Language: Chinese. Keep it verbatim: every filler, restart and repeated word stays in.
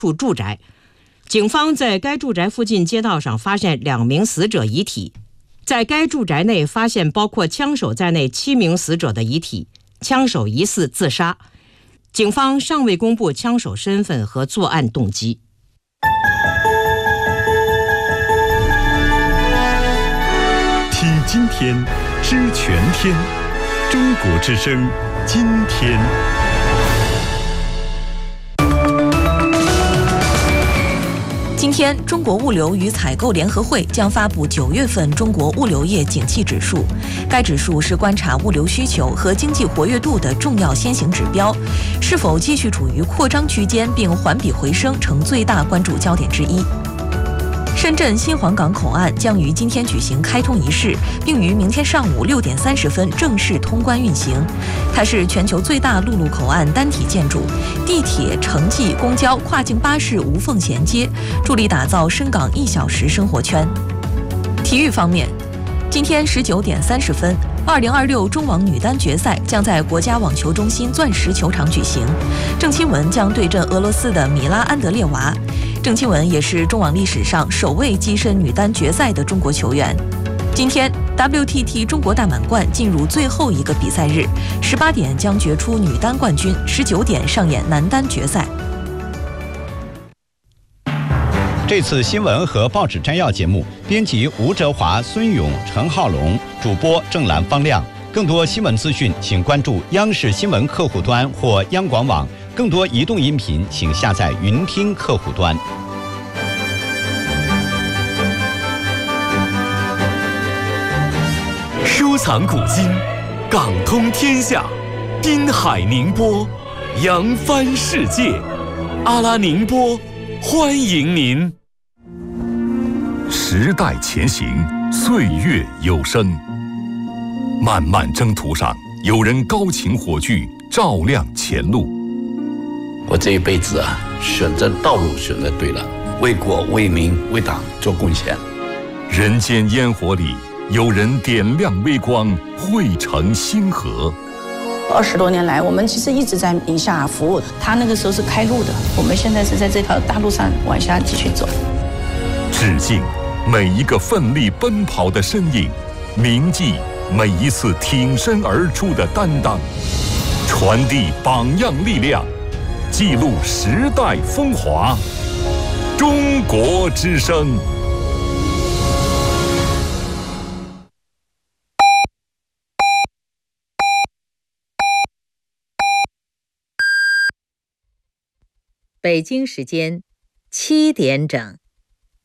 处住宅。警方在该住宅附近街道上发现两名死者遗体，在该住宅内发现包括枪手在内七名死者的遗体，枪手疑似自杀。警方尚未公布枪手身份和作案动机。 听今天，知全天，中国之声，今天。 今天，中国物流与采购联合会将发布九月份中国物流业景气指数。该指数是观察物流需求和经济活跃度的重要先行指标，是否继续处于扩张区间并环比回升，成最大关注焦点之一。深圳新皇岗口岸将于今天举行开通仪式，并于明天上午六点三十分正式通关运行。它是全球最大陆路口岸单体建筑，地铁、城际、公交、跨境巴士无缝衔接，助力打造深港一小时生活圈。体育方面，今天十九点三十分，二零二六中网女单决赛将在国家网球中心钻石球场举行，郑钦文将对阵俄罗斯的米拉安德烈娃。郑钦文也是中网历史上首位跻身女单决赛的中国球员。今天 W T T 中国大满贯进入最后一个比赛日，十八点将决出女单冠军，十九点上演男单决赛。 这次新闻和报纸摘要节目，编辑吴哲华、孙勇、陈浩龙，主播郑兰、方亮。更多新闻资讯，请关注央视新闻客户端或央广网。更多移动音频，请下载云听客户端。 收藏古今，港通天下，滨海宁波，扬帆世界。阿拉宁波，欢迎您。时代前行，岁月有声。漫漫征途上，有人高擎火炬，照亮前路。 我这一辈子啊，选择道路选择对了，为国为民为党做贡献。 人间烟火里，有人点亮微光，汇成星河。 二十多年来，我们其实一直在宁夏服务，他那个时候是开路的，我们现在是在这条大路上往下继续走。 致敬每一个奋力奔跑的身影，铭记每一次挺身而出的担当，传递榜样力量，记录时代风华。中国之声。 北京时间七点整。